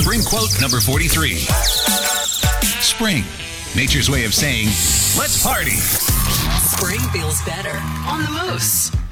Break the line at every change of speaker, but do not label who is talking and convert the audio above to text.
Spring quote number 43. Spring, nature's way of saying, let's party.
Spring feels better on the Moose.